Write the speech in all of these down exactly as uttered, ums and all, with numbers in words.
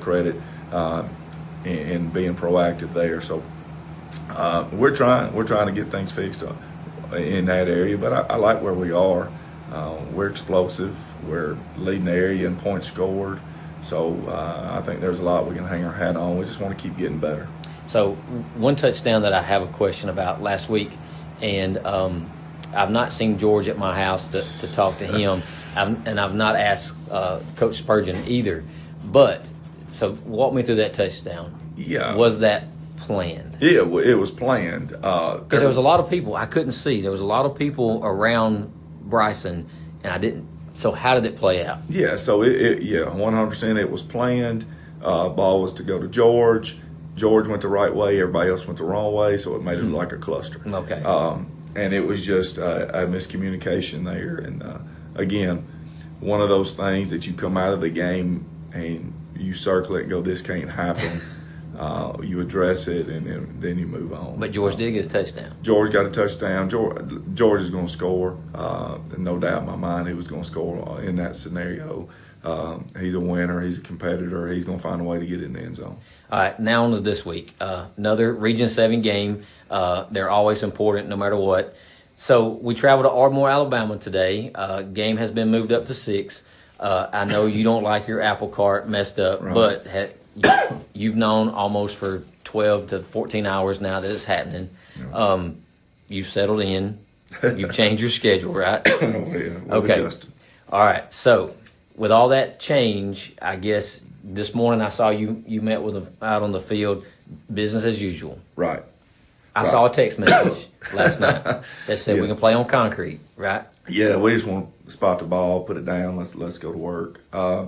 credit uh, in, in being proactive there. So uh, we're trying we're trying to get things fixed in that area. But I, I like where we are. Uh, we're explosive. We're leading the area in points scored. So uh, I think there's a lot we can hang our hat on. We just want to keep getting better. So one touchdown that I have a question about last week, and um, I've not seen George at my house to, to talk to him, I've, and I've not asked uh, Coach Spurgeon either. But so walk me through that touchdown. Yeah, was that planned? Yeah, it was planned. Because uh, there was a lot of people I couldn't see. There was a lot of people around Bryson, and I didn't. So how did it play out? Yeah, so it, it yeah, one hundred percent it was planned. Uh, ball was to go to George. George went the right way. Everybody else went the wrong way, so it made it mm-hmm. like a cluster. Okay. Um, and it was just a, a miscommunication there. And uh, again, one of those things that you come out of the game and you circle it and go, this can't happen. Uh, you address it, and then, then you move on. But George did get a touchdown. George got a touchdown. George, George is going to score. Uh, no doubt in my mind he was going to score in that scenario. Um, he's a winner. He's a competitor. He's going to find a way to get in the end zone. All right, now on to this week. Uh, another Region seven game. Uh, they're always important no matter what. So we travel to Ardmore, Alabama today. Uh, game has been moved up to six. Uh, I know you don't like your apple cart messed up, right. but ha- you've known almost for twelve to fourteen hours now that it's happening. Yeah. Um, you've settled in. You've changed your schedule, right? Oh, yeah. We've okay. adjusted. All right. So with all that change, I guess this morning I saw you you met with them out on the field, business as usual. Right. I right. saw a text message last night that said yeah. we can play on concrete, right? Yeah, we just want to spot the ball, put it down, let's let's go to work. Uh,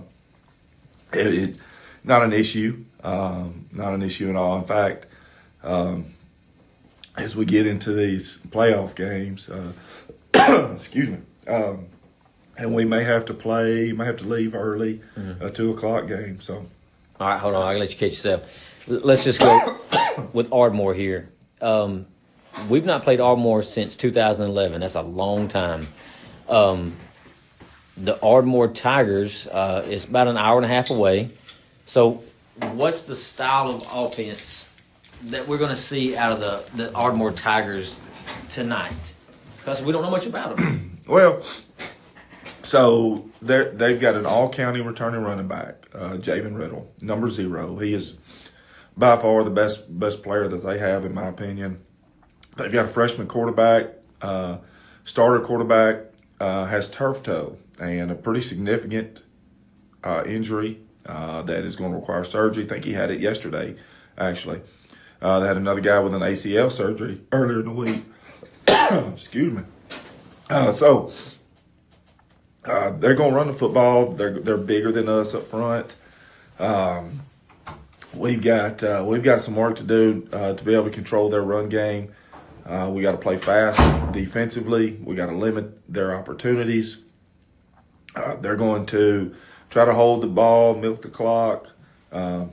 it, it Not an issue, um, not an issue at all. In fact, um, as we get into these playoff games, uh, excuse me, um, and we may have to play, may have to leave early, mm-hmm. a two o'clock game. So, all right, hold on, I'll let you catch yourself. Let's just go with Ardmore here. Um, we've not played Ardmore since two thousand eleven. That's a long time. Um, the Ardmore Tigers uh, is about an hour and a half away. So what's the style of offense that we're going to see out of the, the Ardmore Tigers tonight? Because we don't know much about them. Well, so they they've got an all-county returning running back, uh, Javen Riddle, number zero. He is by far the best best player that they have, in my opinion. They've got a freshman quarterback, uh, starter quarterback, uh, has turf toe and a pretty significant uh, injury. Uh, that is going to require surgery. I think he had it yesterday, actually. Uh, they had another guy with an A C L surgery earlier in the week. Excuse me. Uh, so uh, they're going to run the football. They're they're bigger than us up front. Um, we've got uh, we've got some work to do uh, to be able to control their run game. Uh, we got to play fast defensively. We got to limit their opportunities. Uh, they're going to try to hold the ball, milk the clock. Um,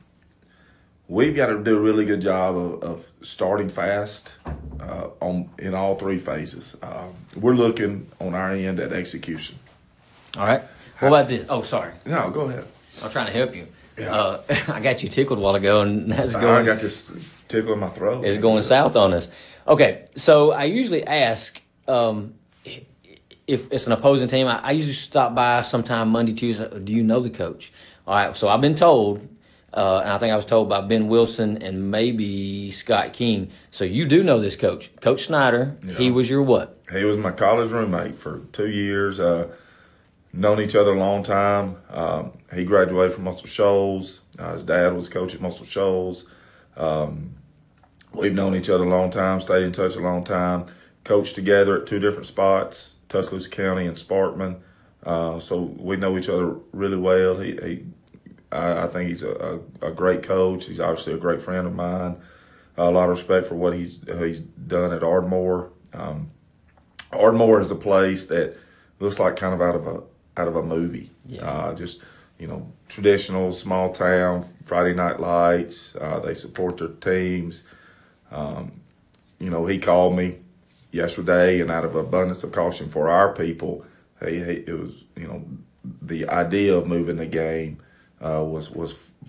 we've got to do a really good job of, of starting fast uh, on in all three phases. Um, we're looking on our end at execution. All right. What about this? Oh, sorry. No, go ahead. I'm trying to help you. Yeah. Uh, I got you tickled a while ago, and that's going. I got this tickle in my throat. It's going south on us. Okay, so I usually ask. Um, If it's an opposing team, I, I usually stop by sometime Monday, Tuesday. Do you know the coach? All right, so I've been told, uh, and I think I was told by Ben Wilson and maybe Scott King. So you do know this coach. Coach Snyder, yeah. He was your what? He was my college roommate for two years. Uh, known each other a long time. Um, he graduated from Muscle Shoals. Uh, his dad was coach at Muscle Shoals. Um, we've known each other a long time, stayed in touch a long time, coached together at two different spots, Tuscaloosa County and Sparkman. Uh, so we know each other really well. He, he I, I think he's a, a, a great coach. He's obviously a great friend of mine. Uh, a lot of respect for what he's he's done at Ardmore. Um, Ardmore is a place that looks like kind of out of a out of a movie. Yeah. Uh, just you know, traditional small town, Friday night lights. Uh, they support their teams. Um, you know, he called me yesterday, and out of abundance of caution for our people, he, he, it was, you know, the idea of moving the game uh, was was